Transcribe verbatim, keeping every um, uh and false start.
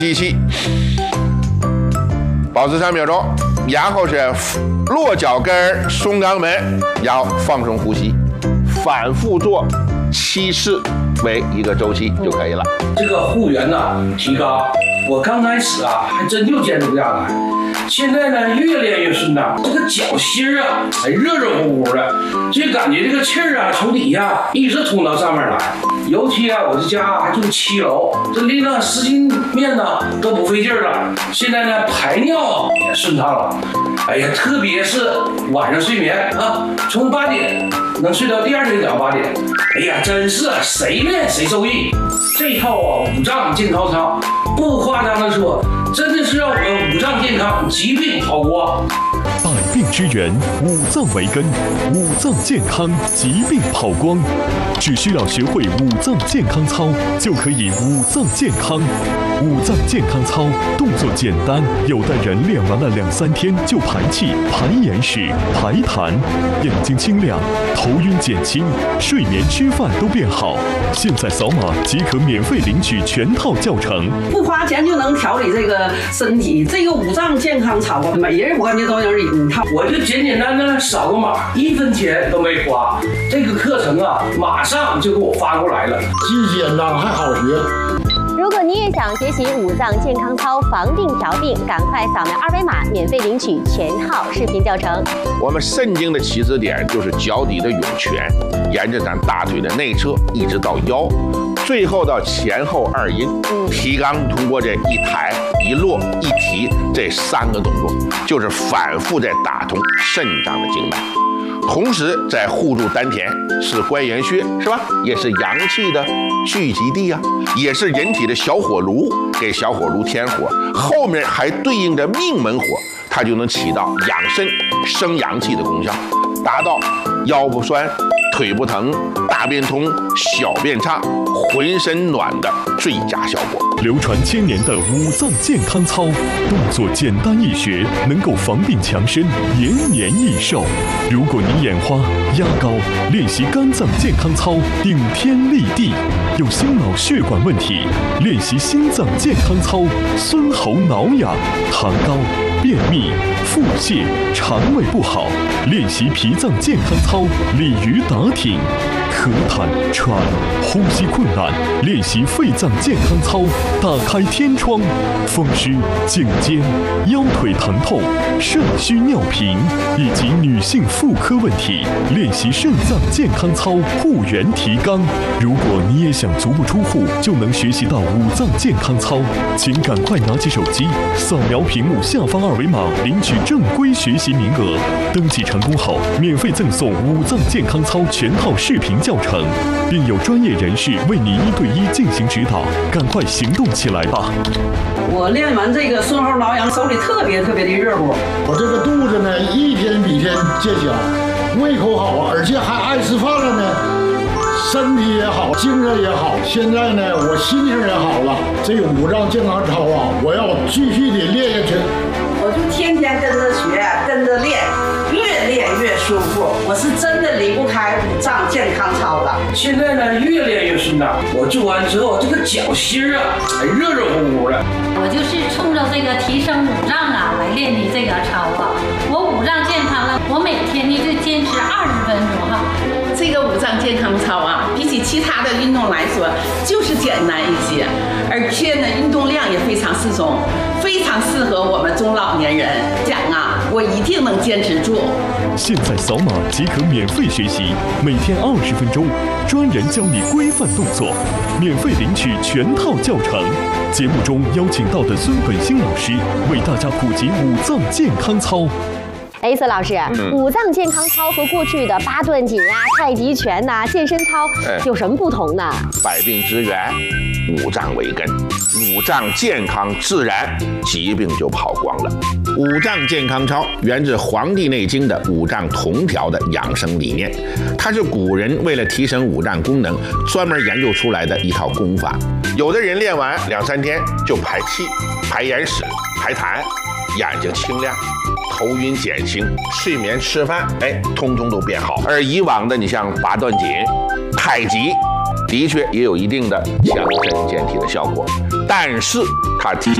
吸气，保持三秒钟，然后是落脚跟松肛门，然后放松呼吸，反复做七次为一个周期就可以了。 这个护缘呢提高，我刚开始啊还真就坚持不下来，现在呢越练越顺当，这个脚心啊还热热乎乎的，就感觉这个气儿啊从底下一直通到上面来。尤其啊我这家还住七楼，这拎了十斤面呢都不费劲了。现在呢排尿也顺畅了。哎呀，特别是晚上睡眠啊，从八点能睡到第二天早上八点。哎呀，真是谁练谁受益。这套啊五脏健康操，不夸张的说，真的是让我们五脏健康，疾病跑光。 百病之源，五脏为根，五脏健康，疾病跑光。只需要学会五脏健康操，就可以五脏健康。五脏健康操动作简单，有的人练完了两三天就排气、排眼屎、排痰，眼睛清亮，头晕减轻，睡眠、吃饭都变好。现在扫码即可免费领取全套教程， 不花钱就能调理这个身体。这个五脏健康操，每人我感觉都有一套。 我就简简单单扫个码，一分钱都没花。这个课程啊，马上就给我发过来了， 既简单还好学。 如果你也想学习五脏健康操防病调病，赶快扫描二维码，免费领取全套视频教程。 我们肾经的起止点就是脚底的涌泉，沿着咱大腿的内侧一直到腰，最后到前后二阴。提肛通过这一抬一落一提这三个动作，就是反复在打通肾脏的经脉。同时在护住丹田，是关元穴，是吧？也是阳气的聚集地啊，也是人体的小火炉，给小火炉添火。后面还对应着命门火，它就能起到养肾、生阳气的功效，达到腰不酸、腿不疼、大便通、小便畅、浑身暖的最佳效果。 流传千年的五脏健康操，动作简单易学，能够防病强身，延年益寿。如果你眼花、压高，练习肝脏健康操，顶天立地；有心脑血管问题，练习心脏健康操，孙喉挠痒；痰高、便秘、腹泻、肠胃不好，练习脾脏健康操，鲤鱼打挺；咳痰、喘、呼吸困难，练习肺脏健康操，打开天窗；风湿、颈肩、腰腿疼痛、肾虚尿频以及女性妇科问题，练习肾脏健康操，护元提肛。如果你也想足不出户就能学习到五脏健康操，请赶快拿起手机，扫描屏幕下方二维码，领取正规学习名额。登记成功后，免费赠送五脏健康操全套视频教程，并有专业人士为你一对一进行指导。赶快行动起来吧！ 我练完这个孙喉挠痒，手里特别特别的热乎。 我这个肚子呢，一天比一天见小，胃口好，而且还爱吃饭了呢，身体也好，精神也好。现在呢，我心情也好了。这个五脏健康操啊，我要继续的练下去。 我就天天跟着学，跟着练，越练越舒服。我是真的离不开五脏健康操的。 现在呢，越练越顺当。我做完之后，这个脚心啊，还热热乎乎的。 我就是冲着这个提升五脏啊来练的这个操啊。我五脏健康了，我每天呢就坚持二十分钟哈。 这个五脏健康操啊，比起其他的运动来说，就是简单一些，而且呢，运动量也非常适中，非常适合我们中老年人。讲啊，我一定能坚持住。 现在扫码即可免费学习，每天二十分钟，专人教你规范动作，免费领取全套教程。节目中邀请到的孙本兴老师为大家普及五脏健康操。 哎，孙老师，嗯、五脏健康操和过去的八段锦啊、太极拳呐、啊、健身操、哎、有什么不同呢？ 百病之源，五脏为根，五脏健康自然疾病就跑光了。五脏健康操源自《黄帝内经》的五脏同调的养生理念，它是古人为了提升五脏功能专门研究出来的一套功法。有的人练完两三天就排气、排眼屎、排痰，眼睛清亮，头晕减轻，睡眠吃饭，哎，通通都变好。而以往的你像八段锦、太极，的确也有一定的强身健体的效果， 但是他提